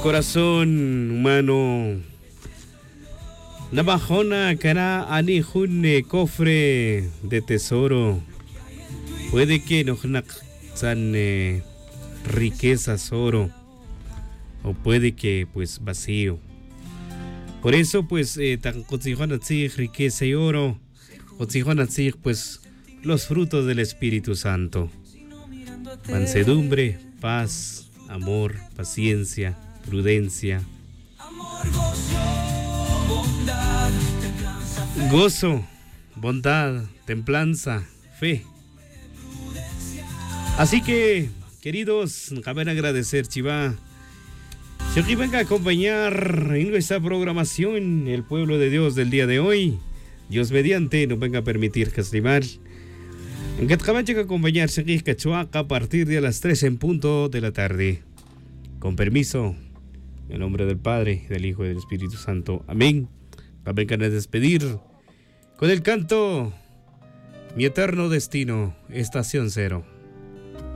Corazón humano. Navajona cara ani junne cofre de tesoro. Puede que no san riquezas oro. O puede que pues vacío. Por eso pues tan cotsijonatzig riqueza y oro. Cotsijonatzig pues los frutos del Espíritu Santo. Mansedumbre, paz, amor, paciencia, prudencia, gozo, bondad, templanza, fe. Así que, queridos, caben agradecer, Chiva, que venga a acompañar en nuestra programación el pueblo de Dios del día de hoy. Dios mediante nos venga a permitir que estimar. En que te acompañar seguir Cachuaca a partir de las 3 en punto de la tarde. Con permiso, en nombre del Padre, del Hijo y del Espíritu Santo. Amén. Vengan a despedir con el canto Mi Eterno Destino, Estación Cero.